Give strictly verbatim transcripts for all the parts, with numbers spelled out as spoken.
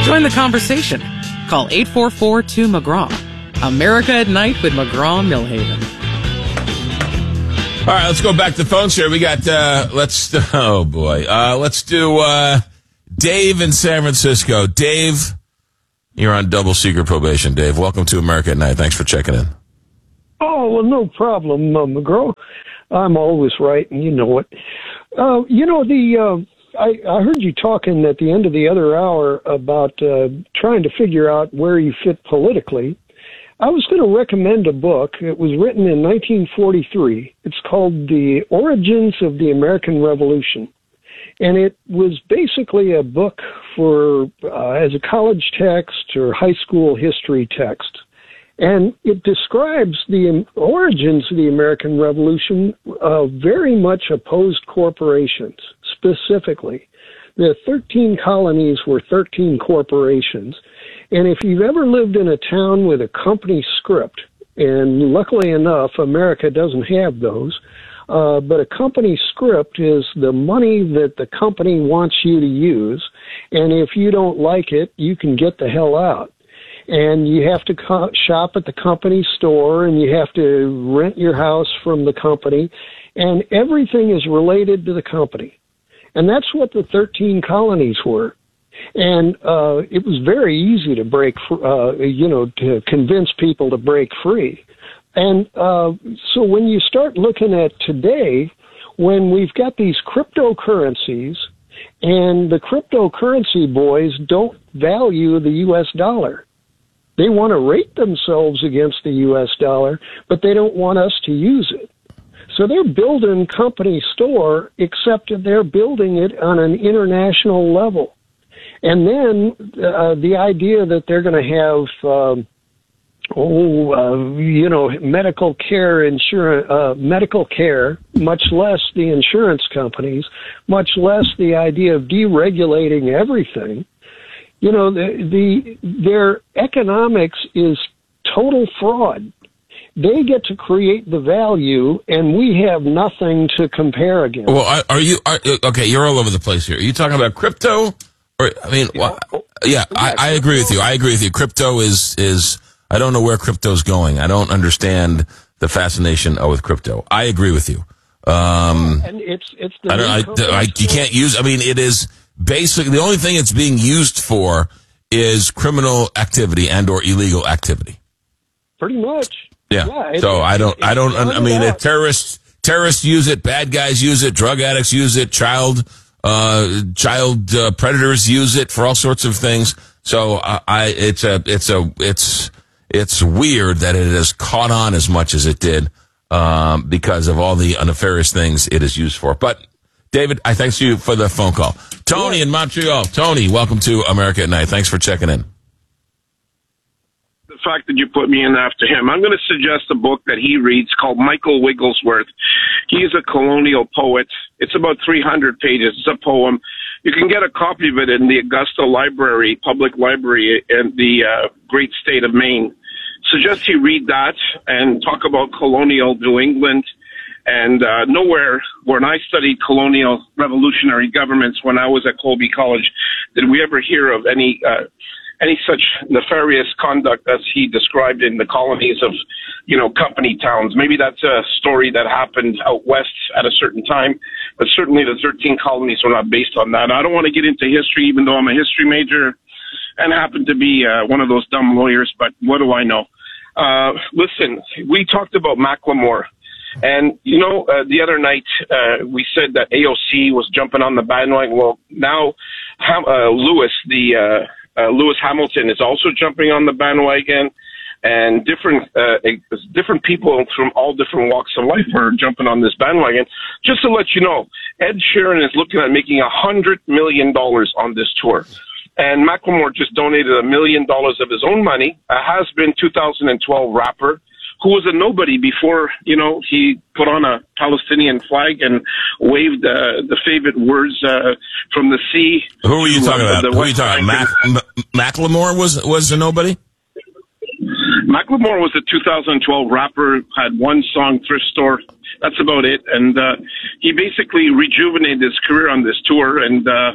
Join the conversation. Call eight four four, two, McGraw. America at Night with McGraw Millhaven. All right, let's go back to the phones here. We got, uh, let's, oh boy, uh, let's do, uh, Dave in San Francisco. Dave, you're on double secret probation. Dave, welcome to America at Night. Thanks for checking in. Oh, well, no problem, uh, McGraw. I'm always right, and you know it. Uh, you know, the, uh, I, I heard you talking at the end of the other hour about uh, trying to figure out where you fit politically. I was going to recommend a book. It was written in nineteen forty-three. It's called The Origins of the American Revolution. And it was basically a book for uh, as a college text or high school history text. And it describes the origins of the American Revolution, uh, very much opposed corporations, specifically. The thirteen colonies were thirteen corporations. And if you've ever lived in a town with a company script, and luckily enough, America doesn't have those, uh, but a company script is the money that the company wants you to use. And if you don't like it, you can get the hell out. And you have to co- shop at the company store, and you have to rent your house from the company, and everything is related to the company. And that's what the thirteen colonies were. And uh, it was very easy to break, uh, you know, to convince people to break free. And uh, so when you start looking at today, when we've got these cryptocurrencies, and the cryptocurrency boys don't value the U S dollar. They want to rate themselves against the U S dollar, but they don't want us to use it. So they're building company store, except that they're building it on an international level. And then uh, the idea that they're going to have, um, oh, uh, you know, medical care insurance, uh, medical care, much less the insurance companies, much less the idea of deregulating everything. You know, the, the their economics is total fraud. They get to create the value, and we have nothing to compare against. Well, are you are, okay? You're all over the place here. Are you talking about crypto? Or I mean, yeah, well, yeah I, I agree with you. I agree with you. Crypto is is. I don't know where crypto's going. I don't understand the fascination with crypto. I agree with you. Um, and it's it's. The I don't. I, I, you can't use. I mean, it is. Basically, the only thing it's being used for is criminal activity and or illegal activity. Pretty much. Yeah. yeah it, so it, I don't. It, I don't. I mean, it, terrorists terrorists use it. Bad guys use it. Drug addicts use it. Child uh, child uh, predators use it for all sorts of things. So uh, I. It's a. It's a. It's. It's weird that it has caught on as much as it did um, because of all the nefarious things it is used for. But. David, I thank you for the phone call. Tony in Montreal. Tony, welcome to America at Night. Thanks for checking in. The fact that you put me in after him, I'm going to suggest a book that he reads called Michael Wigglesworth. He is a colonial poet. It's about three hundred pages. It's a poem. You can get a copy of it in the Augusta Library, Public Library in the uh, great state of Maine. Suggest he read that and talk about colonial New England. And uh, nowhere, when I studied colonial revolutionary governments when I was at Colby College, did we ever hear of any uh, any such nefarious conduct as he described in the colonies of, you know, company towns. Maybe that's a story that happened out west at a certain time, but certainly the thirteen colonies were not based on that. I don't want to get into history, even though I'm a history major and happen to be uh, one of those dumb lawyers, but what do I know? Uh, listen, we talked about Macklemore. And, you know, uh, the other night, uh, we said that A O C was jumping on the bandwagon. Well, now, uh, Lewis, the, uh, uh, Lewis Hamilton is also jumping on the bandwagon, and different, uh, different people from all different walks of life are jumping on this bandwagon. Just to let you know, Ed Sheeran is looking at making a hundred million dollars on this tour. And Macklemore just donated a million dollars of his own money, a has-been two thousand twelve rapper, who was a nobody before, you know, he put on a Palestinian flag and waved uh, the favorite words uh, from the sea. Who are you talking about? Who are you talking about? Mac- M- Macklemore was was a nobody? Macklemore was a two thousand twelve rapper, had one song, Thrift Store. That's about it. And uh, he basically rejuvenated his career on this tour. And uh,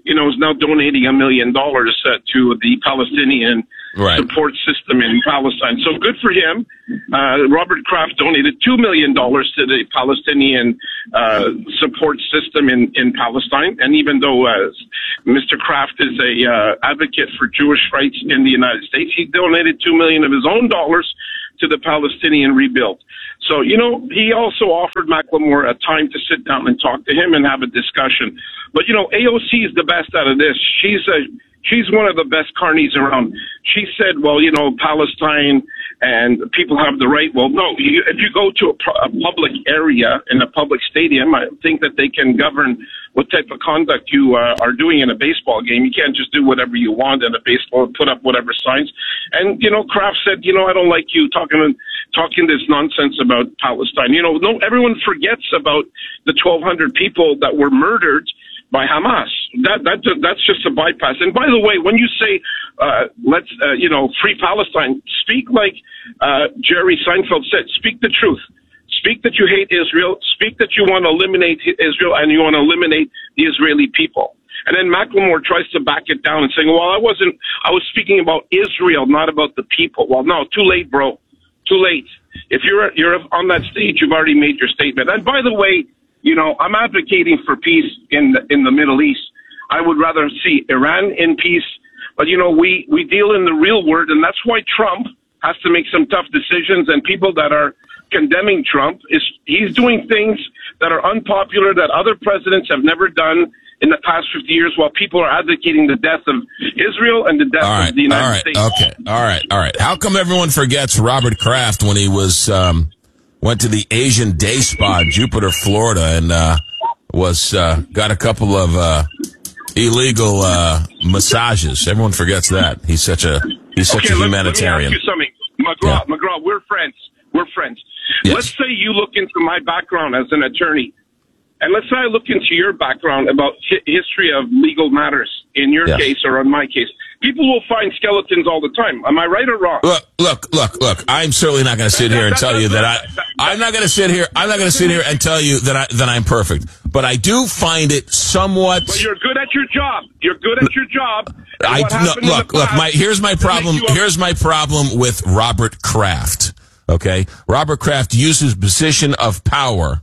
you know, is now donating a million dollars uh, to the Palestinian right. support system in Palestine. So good for him. Uh, Robert Kraft donated two million dollars to the Palestinian uh, support system in, in Palestine. And even though uh, Mister Kraft is a uh, advocate for Jewish rights in the United States, he donated two million dollars of his own dollars to the Palestinian rebuild. So, you know, he also offered Macklemore a time to sit down and talk to him and have a discussion. But, you know, A O C is the best out of this. She's a, she's one of the best carnies around. She said, well, you know, Palestine and people have the right. Well, no, you, if you go to a, a public area in a public stadium, I think that they can govern what type of conduct you uh, are doing in a baseball game. You can't just do whatever you want in a baseball, put up whatever signs. And, you know, Kraft said, you know, I don't like you talking talking this nonsense about Palestine. You know, no, everyone forgets about the twelve hundred people that were murdered by Hamas. That that that's just a bypass. And by the way, when you say uh, let's uh, you know free Palestine, speak like uh, Jerry Seinfeld said. Speak the truth. Speak that you hate Israel. Speak that you want to eliminate Israel and you want to eliminate the Israeli people. And then Macklemore tries to back it down and saying, "Well, I wasn't. I was speaking about Israel, not about the people." Well, no, too late, bro. Too late. If you're you're on that stage, you've already made your statement. And by the way, you know, I'm advocating for peace in the, in the Middle East. I would rather see Iran in peace. But, you know, we, we deal in the real world, and that's why Trump has to make some tough decisions. And people that are condemning Trump, is he's doing things that are unpopular that other presidents have never done in the past fifty years, while people are advocating the death of Israel and the death all right, of the United all right, States. Okay, all right, all right. How come everyone forgets Robert Kraft when he was um, went to the Asian Day Spa in Jupiter, Florida, and uh, was uh, got a couple of uh, illegal uh, massages? Everyone forgets that. He's such a he's such okay, a let, humanitarian. Let me ask you something, McGraw. Yeah. McGraw, we're friends. We're friends. Yes. Let's say you look into my background as an attorney. And let's say I look into your background about hi- history of legal matters in your yes. case or on my case. People will find skeletons all the time. Am I right or wrong? Look, look, look, look. I'm certainly not going to sit here and tell you that I. I'm not going to sit here. I'm not going to sit here and tell you that I that I'm perfect. But I do find it somewhat. But you're good at your job. You're good at your job. I no, look, look. My here's my problem. Here's my problem with Robert Kraft. Okay, Robert Kraft used his position of power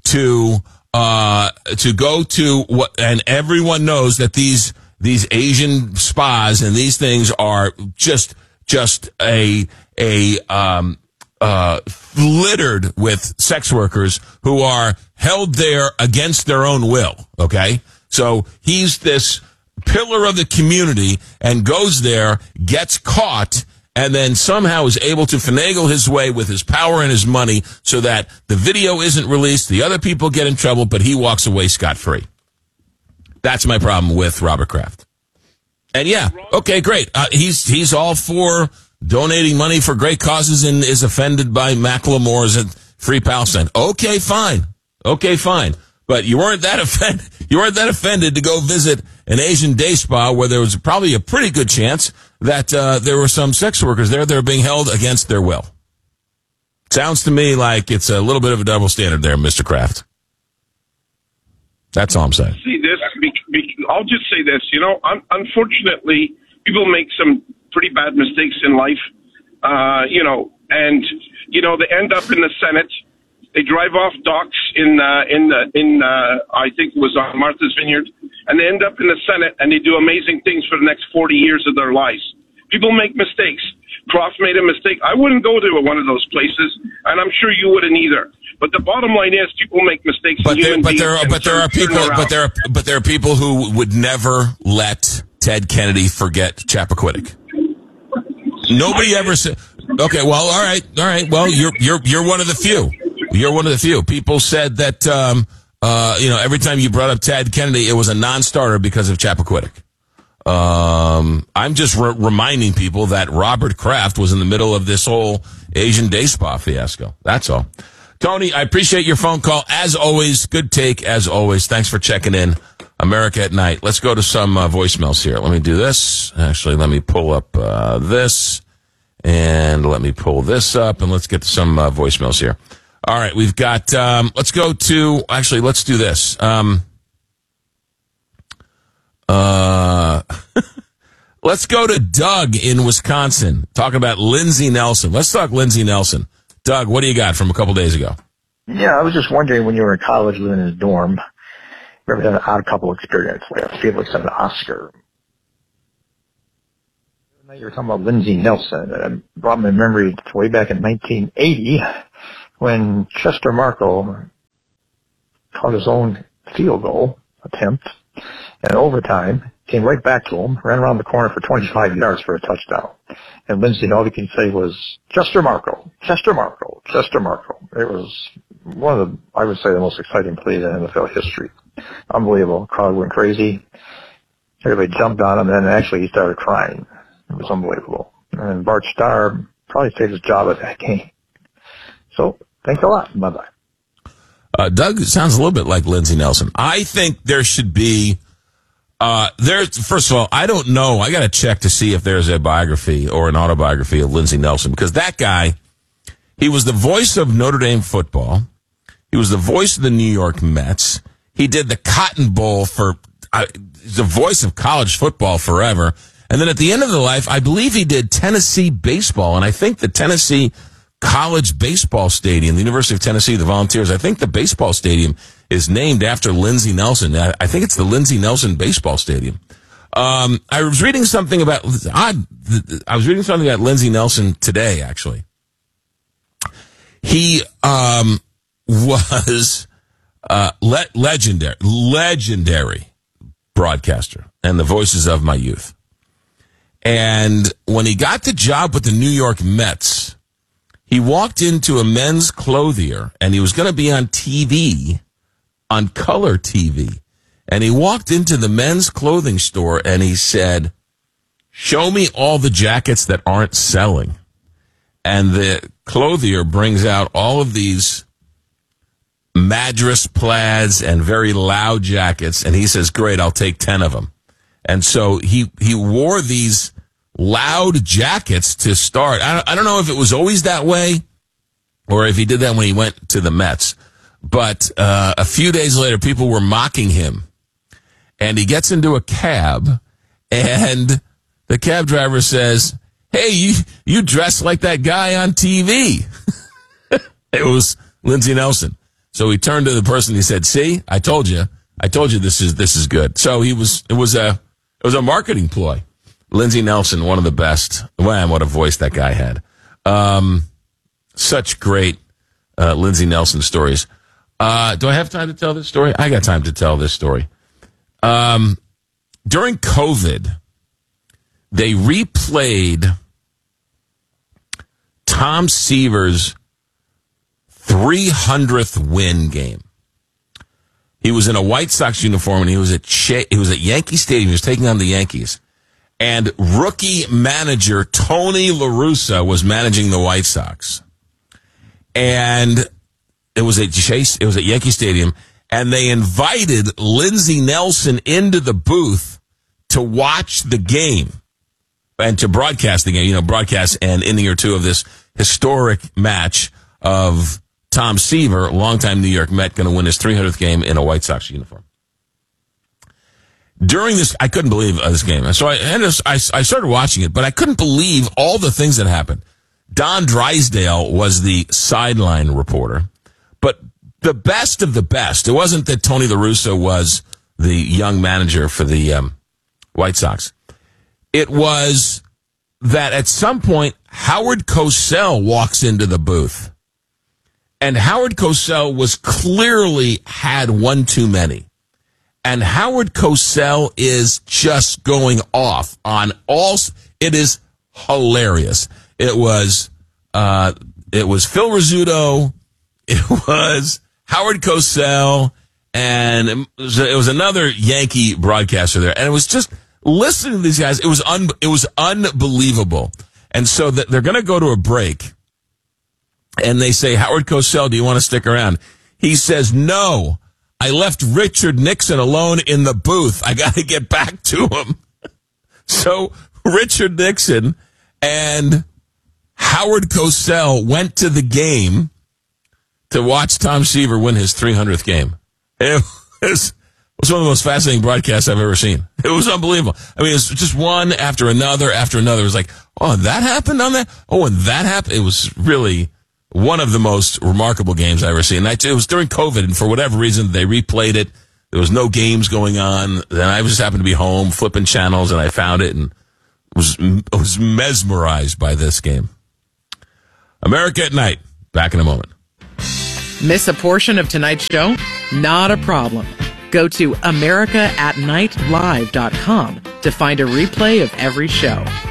to. Uh, to go to what, and everyone knows that these, these Asian spas and these things are just, just a, a, um, uh, littered with sex workers who are held there against their own will. Okay. So he's this pillar of the community and goes there, gets caught, and then somehow is able to finagle his way with his power and his money so that the video isn't released, the other people get in trouble, but he walks away scot-free. That's my problem with Robert Kraft. And yeah, okay, great. Uh, he's he's all for donating money for great causes and is offended by Macklemore's Free Palestine. Okay, fine. Okay, fine. But you weren't that offended. You weren't that offended to go visit an Asian day spa where there was probably a pretty good chance that uh, there were some sex workers there that are being held against their will. Sounds to me like it's a little bit of a double standard there, Mister Kraft. That's all I'm saying. See this? I'll just say this. You know, un- unfortunately, people make some pretty bad mistakes in life. Uh, you know, and you know they end up in the Senate. They drive off docks in uh, in uh, in uh, I think it was on Martha's Vineyard, and they end up in the Senate and they do amazing things for the next forty years of their lives. People make mistakes. Kraft made a mistake. I wouldn't go to one of those places, and I'm sure you wouldn't either. But the bottom line is, people make mistakes. But there, but there are, but there are people, but there are, but there are people who would never let Ted Kennedy forget Chappaquiddick. Nobody ever said. Okay, well, all right, all right. Well, you're you're you're one of the few. You're one of the few. People said that um, uh, you know every time you brought up Ted Kennedy, it was a non-starter because of Chappaquiddick. Um, I'm just re- reminding people that Robert Kraft was in the middle of this whole Asian day spa fiasco. That's all. Tony, I appreciate your phone call. As always, good take, as always. Thanks for checking in. America at Night. Let's go to some uh, voicemails here. Let me do this. Actually, let me pull up uh, this. And let me pull this up. And let's get to some uh, voicemails here. All right, we've got, um, let's go to, actually, let's do this. Um, Uh, let's go to Doug in Wisconsin, talking about Lindsey Nelson. Let's talk Lindsey Nelson. Doug, what do you got from a couple days ago? Yeah, I was just wondering, when you were in college living in a dorm, you ever done an odd couple experience where Felix had an Oscar? You were talking about Lindsey Nelson, and it brought me memory to way back in nineteen eighty when Chester Marco caught his own field goal attempt in overtime, came right back to him, ran around the corner for twenty-five yards for a touchdown. And Lindsey, all he could say was, Chester Marco, Chester Marco, Chester Marco. It was one of the, I would say, the most exciting plays in N F L history. Unbelievable. The crowd went crazy. Everybody jumped on him, and then actually he started crying. It was unbelievable. And Bart Starr probably saved his job at that game. So, thanks a lot. Bye-bye. Uh, Doug sounds a little bit like Lindsey Nelson. I think there should be, uh, there's, first of all, I don't know. I got to check to see if there's a biography or an autobiography of Lindsey Nelson, because that guy, he was the voice of Notre Dame football. He was the voice of the New York Mets. He did the Cotton Bowl for, uh, the voice of college football forever. And then at the end of the life, I believe he did Tennessee baseball. And I think the Tennessee College Baseball Stadium, the University of Tennessee, the Volunteers, I think the baseball stadium is named after Lindsey Nelson. I think it's the Lindsey Nelson Baseball Stadium. Um, I was reading something about, I, I was reading something about Lindsey Nelson today, actually. He um, was uh, le- legendary, legendary broadcaster and the voices of my youth. And when he got the job with the New York Mets, he walked into a men's clothier, and he was going to be on T V, on color T V. And he walked into the men's clothing store, and he said, show me all the jackets that aren't selling. And the clothier brings out all of these Madras plaids and very loud jackets, and he says, great, I'll take ten of them. And so he, he wore these loud jackets to start. I don't, I don't know if it was always that way or if he did that when he went to the Mets. But uh, a few days later, people were mocking him. And he gets into a cab, and the cab driver says, hey, you, you dress like that guy on T V. It was Lindsey Nelson. So he turned to the person, he said, see, I told you. I told you this is this is good. So he was it was a it was a marketing ploy. Lindsey Nelson, one of the best. Man, what a voice that guy had. Um, such great uh, Lindsey Nelson stories. Uh, do I have time to tell this story? I got time to tell this story. Um, during COVID, they replayed Tom Seaver's three hundredth win game. He was in a White Sox uniform, and he was at Che- he was at Yankee Stadium. He was taking on the Yankees. And rookie manager Tony La Russa was managing the White Sox. And it was at Chase, it was at Yankee Stadium, and they invited Lindsey Nelson into the booth to watch the game and to broadcast the game, you know, broadcast an inning or two of this historic match of Tom Seaver, longtime New York Met, going to win his three hundredth game in a White Sox uniform. During this, I couldn't believe uh, this game. So I, and I, I started watching it, but I couldn't believe all the things that happened. Don Drysdale was the sideline reporter, but the best of the best. It wasn't that Tony La Russa was the young manager for the um, White Sox. It was that at some point, Howard Cosell walks into the booth. And Howard Cosell was clearly had one too many. And Howard Cosell is just going off on all. It is hilarious. It was, uh, it was Phil Rizzuto. It was Howard Cosell, and it was, it was another Yankee broadcaster there. And it was just listening to these guys. It was un, it was unbelievable. And so that they're going to go to a break. And they say, Howard Cosell, do you want to stick around? He says, no, I left Richard Nixon alone in the booth. I got to get back to him. So Richard Nixon and Howard Cosell went to the game to watch Tom Seaver win his three hundredth game. It was was one of the most fascinating broadcasts I've ever seen. It was unbelievable. I mean, it was just one after another after another. It was like, oh, that happened on that? Oh, and that happened? It was really one of the most remarkable games I've ever seen. And it was during COVID, and for whatever reason, they replayed it. There was no games going on. Then I just happened to be home flipping channels, and I found it and was was mesmerized by this game. America at Night. Back in a moment. Miss a portion of tonight's show? Not a problem. Go to america at night live dot com to find a replay of every show.